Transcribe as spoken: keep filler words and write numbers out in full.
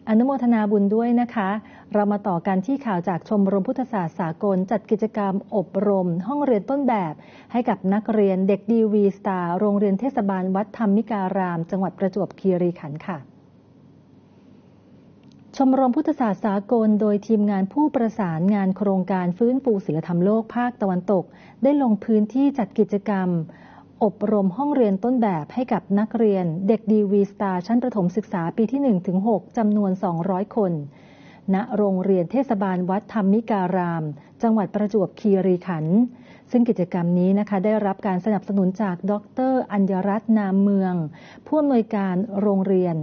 อนุโมทนาบุญด้วยนะคะเรามาต่อกันที่ข่าวจากชมรมพุทธศาสตร์สากลจัดกิจกรรมอบรมห้องเรียนต้นแบบให้กับนักเรียนเด็กดีวีสตาร์โรงเรียนเทศบาลวัดธรรมิการามจังหวัดประจวบคีรีขันธ์ค่ะชมรมพุทธศาสตร์สากลโดยทีมงานผู้ประสานงานโครงการฟื้นฟูศีลธรรมโลกภาคตะวันตกได้ลงพื้นที่จัดกิจกรรมอบรมห้องเรียนต้นแบบให้กับนักเรียนเด็กดีวีสตาร์ชั้นประถมศึกษาปีที่ หนึ่งถึงหก จำนวน สองร้อย คนณโรงเรียนเทศบาลวัดธรรมิการามจังหวัดประจวบคีรีขันธ์ซึ่งกิจกรรมนี้นะคะได้รับการสนับสนุนจากดร.อัญญรัตน์นามเมืองผู้อำนวยการโรงเรียน